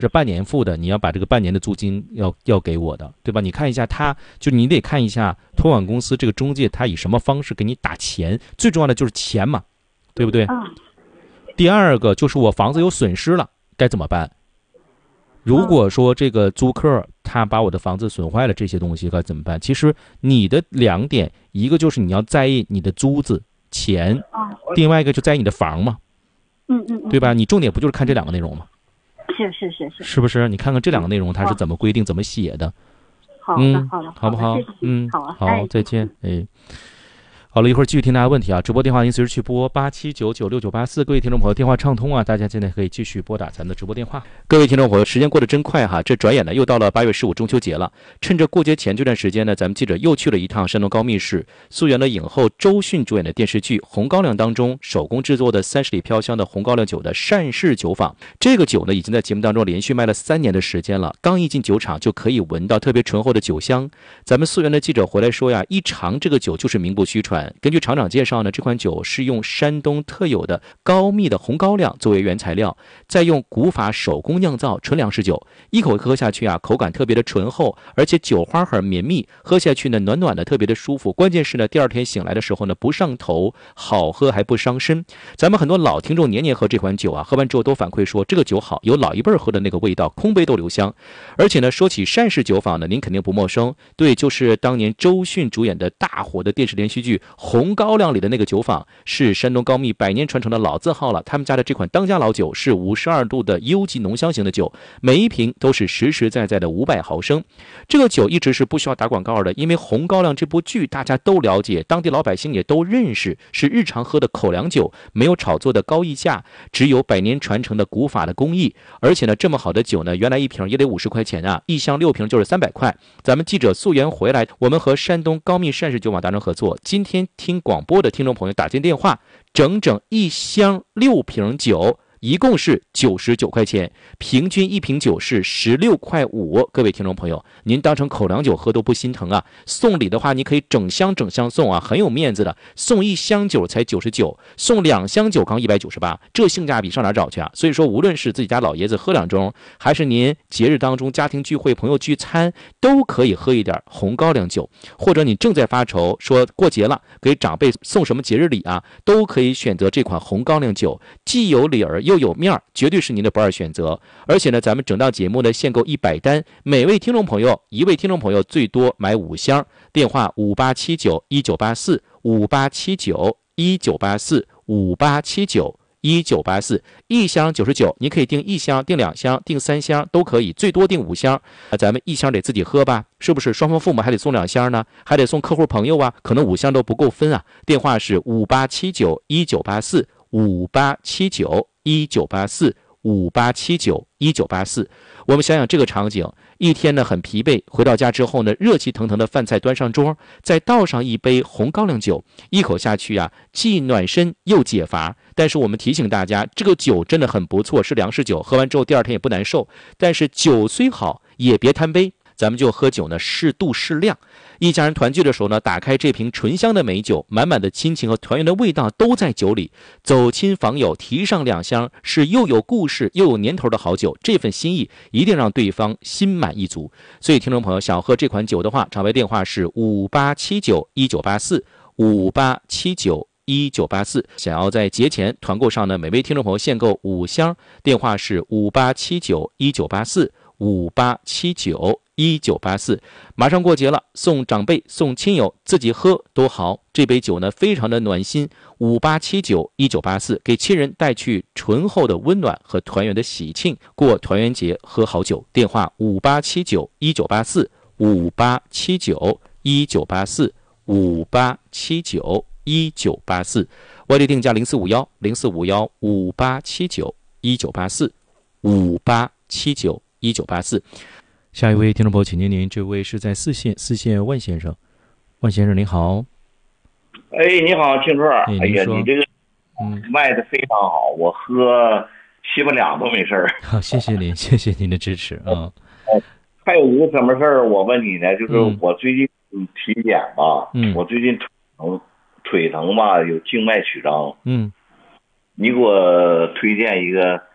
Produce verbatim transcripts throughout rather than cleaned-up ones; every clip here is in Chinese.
是半年付的，你要把这个半年的租金要要给我的，对吧？你看一下他，就你得看一下托管公司这个中介他以什么方式给你打钱，最重要的就是钱嘛，对不对？ 嗯。 第二个就是我房子有损失了该怎么办？如果说这个租客他把我的房子损坏了，这些东西该怎么办？其实你的两点，一个就是你要在意你的租子钱，另外一个就在意你的房嘛， 嗯嗯， 对吧？你重点不就是看这两个内容吗？ 是是是是， 是不是？你看看这两个内容它是怎么规定、怎么写的？ 好的好的， 好不好？嗯， 好啊， 好，再见，哎。好了，一会儿继续听大家问题啊！直播电话您随时去拨八七九九六九八四，各位听众朋友，电话畅通啊，大家现在可以继续拨打咱们的直播电话。各位听众朋友，时间过得真快哈，这转眼呢又到了八月十五中秋节了。趁着过节前这段时间呢，咱们记者又去了一趟山东高密市，溯源了影后周迅主演的电视剧《红高粱》当中手工制作的三十里飘香的红高粱酒的单氏酒坊。这个酒呢，已经在节目当中连续卖了三年的时间了，刚一进酒厂就可以闻到特别醇厚的酒香。咱们溯源的记者回来说呀，一尝这个酒就是名不虚传。根据厂长介绍呢，这款酒是用山东特有的高密的红高粱作为原材料，再用古法手工酿造纯粮食酒。一口喝下去啊，口感特别的醇厚，而且酒花很绵密，喝下去呢暖暖的，特别的舒服。关键是呢，第二天醒来的时候呢不上头，好喝还不伤身。咱们很多老听众年年喝这款酒啊，喝完之后都反馈说这个酒好，有老一辈喝的那个味道，空杯都留香。而且呢，说起单氏酒坊呢，您肯定不陌生，对，就是当年周迅主演的大火的电视连续剧《红高粱》里的那个酒坊，是山东高密百年传承的老字号了。他们家的这款当家老酒是五十二度的优级浓香型的酒，每一瓶都是实实在在的五百毫升。这个酒一直是不需要打广告的，因为《红高粱》这部剧大家都了解，当地老百姓也都认识，是日常喝的口粮酒，没有炒作的高溢价，只有百年传承的古法的工艺。而且呢，这么好的酒呢，原来一瓶也得五十块钱啊，一箱六瓶就是三百块。咱们记者溯源回来，我们和山东高密单氏酒坊达成合作，今天听广播的听众朋友打进电话，整整一箱六瓶酒，一共是九十九块钱，平均一瓶酒是十六块五。各位听众朋友，您当成口粮酒喝都不心疼啊！送礼的话，你可以整箱整箱送啊，很有面子的。送一箱酒才九十九，送两箱酒刚一百九十八，这性价比上哪找去啊？所以说，无论是自己家老爷子喝两盅，还是您节日当中家庭聚会、朋友聚餐，都可以喝一点红高粱酒。或者你正在发愁，说过节了，给长辈送什么节日礼啊，都可以选择这款红高粱酒，既有礼儿又有面儿，绝对是您的不二选择。而且呢，咱们整档节目呢限购一百单，每位听众朋友一位听众朋友最多买五箱。电话五八七九一九八四五八七九一九八四五八七九一九八四，一箱九十九，你可以订一箱、订两箱、订三箱都可以，最多订五箱。啊，咱们一箱得自己喝吧，是不是？双方父母还得送两箱呢，还得送客户朋友啊，可能五箱都不够分啊。电话是五八七九一九八四五八七九一九八四五八七九一九八四。我们想想这个场景，一天呢很疲惫，回到家之后呢，热气腾腾的饭菜端上桌，再倒上一杯红高粱酒，一口下去啊，既暖身又解乏。但是我们提醒大家，这个酒真的很不错，是粮食酒，喝完之后第二天也不难受。但是酒虽好，也别贪杯，咱们就喝酒呢适度适量。一家人团聚的时候呢，打开这瓶醇香的美酒，满满的亲情和团圆的味道都在酒里。走亲访友提上两箱，是又有故事又有年头的好酒，这份心意一定让对方心满意足。所以听众朋友想喝这款酒的话，场外电话是五八七九一九八四五八七九一九八四。想要在节前团购上呢，每位听众朋友限购五箱，电话是五八七九一九八四五八七九一九八四。马上过节了，送长辈送亲友自己喝都好，这杯酒呢非常的暖心。五八七九一九八四，给亲人带去醇厚的温暖和团圆的喜庆，过团圆节喝好酒。电话五八七九一九八四五八七九一九八四五八七九一九八四。外地定价零四五幺零四五幺五八七九一九八四五八七九一九八四。下一位听众朋友，请您您，这位是在四线四线万先生，万先生您好。 哎，你好，庆春。哎呀，你这个嗯卖的非常好，我喝七八两都没事儿。 好，谢谢您，谢谢您的支持啊。 哎，还有一个什么事儿，我问你呢，就是我最近体检吧， 嗯， 我最近腿疼，腿疼吧，有静脉曲张， 嗯， 你给我推荐一个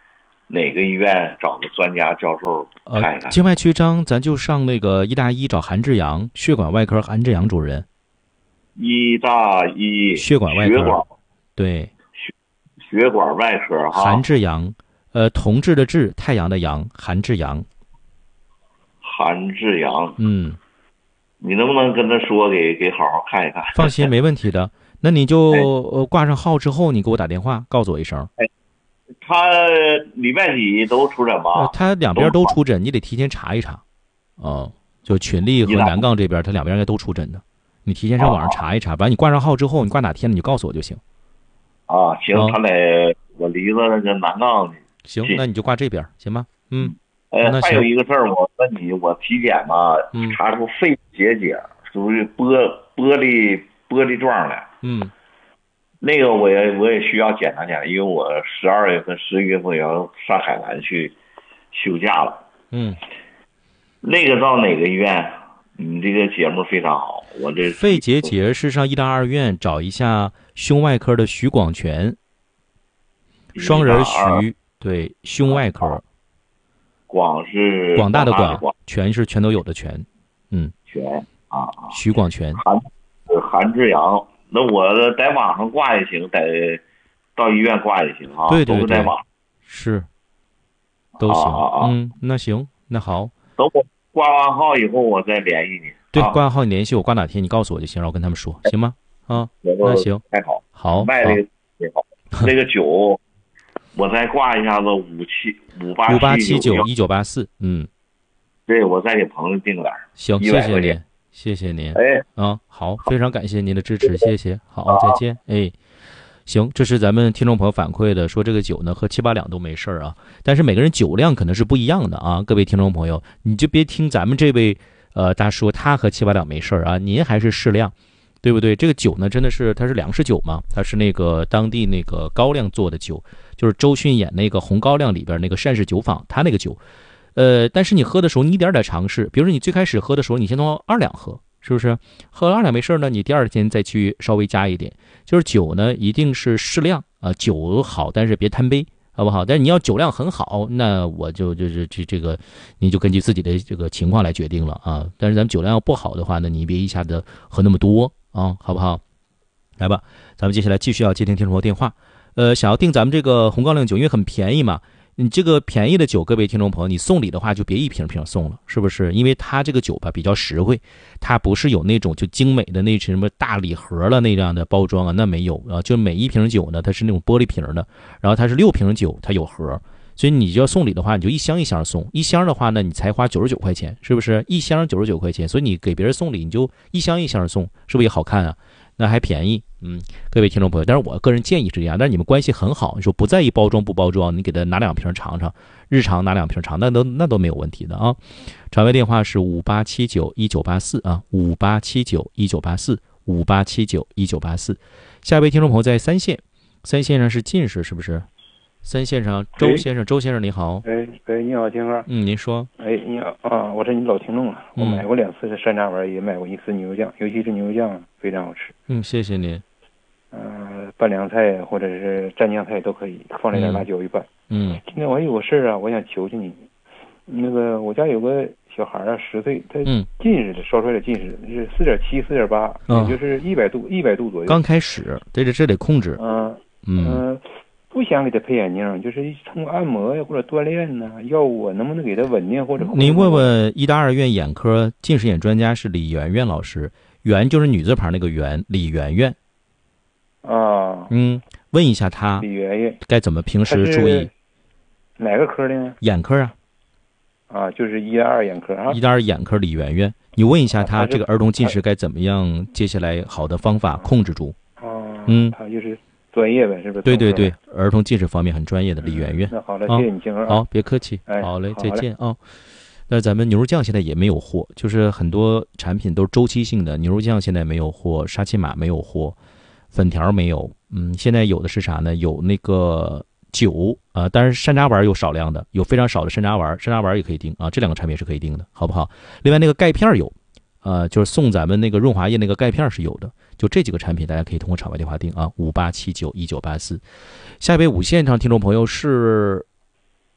哪个医院找个专家教授看一看？ 呃，静脉曲张咱就上那个医大医找韩志阳，血管外科韩志阳主任。 医大医血管外科， 血管对， 血血管外科哈。 韩志阳，呃，同志的志，太阳的阳，韩志阳。 韩志阳， 嗯， 你能不能跟他说给给好好看一看？ 放心，没问题的。那你就呃挂上号之后，你给我打电话告诉我一声。 哎，他礼拜几都出诊吗？ 呃、他两边都出诊，你得提前查一查。哦，就群力和南杠这边，他两边应该都出诊的。你提前上网上查一查，完、啊、你挂上号之后，你挂哪天了，你就告诉我就行。 啊，行， 哦、 他在我离着那个南杠。 行，那你就挂这边，行吗？嗯。 呃，还有一个事儿，我问你，我体检嘛， 嗯、 查出肺结节，属于玻玻璃玻璃状的。 嗯。 那个我也我也需要检查检查，因为我十二月份、十一月份要上海南去休假了。 嗯。 那个到哪个医院？你这个节目非常好，我这肺结节是上医大二院找一下胸外科的徐广全，双人徐，对，胸外科。 广是广大的广，全是全都有的全，嗯， 全啊， 徐广全， 韩韩志阳，那我在网上挂也行，在到医院挂也行啊， 对对对， 都在网是，都行， 啊啊嗯，那行，那好， 等我挂完号以后，我再联系你。 对， 啊、 挂完号你联系我，挂哪天你告诉我就行，让我跟他们说，行吗？啊，那行， 太好， 好， 卖这个也好，那个酒。我再挂一下子五七五八五八七九一九八四，嗯， 对，我再给朋友订点。 行，谢谢您，谢谢您。 哎， 啊，好，非常感谢您的支持，谢谢。好，再见。哎，行，这是咱们听众朋友反馈的，说这个酒呢喝七八两都没事儿啊，但是每个人酒量可能是不一样的啊，各位听众朋友，你就别听咱们这位呃大叔他喝七八两没事儿啊，您还是适量。对不对？这个酒呢，真的是它是粮食酒嘛，它是那个当地那个高粱做的酒，就是周迅演那个《红高粱》里边那个单氏酒坊，他那个酒，呃，但是你喝的时候，你一点点尝试，比如说你最开始喝的时候，你先从二两喝，是不是？喝了二两没事呢，你第二天再去稍微加一点，就是酒呢一定是适量啊、呃，酒好，但是别贪杯，好不好？但是你要酒量很好，那我就就是这这个，你就根据自己的这个情况来决定了啊。但是咱们酒量要不好的话呢，你别一下子喝那么多。啊、哦，好不好？来吧，咱们接下来继续要接听听众朋友电话。呃，想要订咱们这个红高粱酒，因为很便宜嘛。你这个便宜的酒，各位听众朋友，你送礼的话就别一瓶瓶送了，是不是？因为它这个酒吧比较实惠，它不是有那种就精美的那什么大礼盒了那样的包装啊，那没有啊。就每一瓶酒呢，它是那种玻璃瓶的，然后它是六瓶酒，它有盒。所以你就要送礼的话，你就一箱一箱送，一箱的话呢，你才花九十九块钱，是不是？一箱九十九块钱，所以你给别人送礼，你就一箱一箱送，是不是也好看啊？那还便宜，嗯，各位听众朋友，但是我个人建议是这样，但是你们关系很好，你说不在意包装不包装，你给他拿两瓶尝尝，日常拿两瓶尝，那都那都没有问题的啊。场外电话是五八七九一九八四啊，五八七九一九八四，五八七九一九八四。下一位听众朋友在三线，三线上是近视，是不是？三线上，周先生，周先生你好。 哎哎，你好，金哥。 嗯，您说。 哎，你好啊，我是你老听众了。我买过两次的山楂丸，也买过一次牛肉酱，尤其是牛肉酱非常好吃。 嗯，谢谢您。 呃，拌凉菜或者是蘸酱菜都可以，放了点辣椒一拌。 嗯。 今天我还有个事儿啊，我想求求你。那个我家有个小孩啊，十岁，他近视的，烧出来的近视是四点七、四点八，也就是一百度、一百度左右。 刚开始，这这这得控制。 嗯嗯。不想给他配眼镜，就是通过按摩呀或者锻炼呢，要我能不能给他稳定或者？ 您问问医大二院眼科近视眼专家是李媛媛老师，媛就是女字旁那个媛，李媛媛。 啊， 嗯，问一下他， 李媛媛该怎么平时注意？ 哪个科的呢？ 眼科啊。 啊，就是医大二眼科啊。 医大二眼科李媛媛，你问一下他这个儿童近视该怎么样，接下来好的方法控制住。 哦、啊， 嗯， 他就是。专业呗，是不是？ 对对对，儿童近视方面很专业的李媛媛。 那好了，谢谢你，金哥。 好，别客气。 哎， 好嘞，再见啊。那咱们牛肉酱现在也没有货，就是很多产品都是周期性的。牛肉酱现在没有货，沙琪玛没有货，粉条没有。嗯，现在有的是啥呢？有那个酒啊、呃，当然山楂丸有少量的，有非常少的山楂丸，山楂丸也可以订啊，这两个产品是可以订的，好不好？另外那个钙片有。呃，就是送咱们那个润滑液那个钙片是有的，就这几个产品大家可以通过场外电话订啊，五八七九一九八四。下一位五线上听众朋友是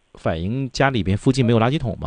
反映家里边附近没有垃圾桶吗？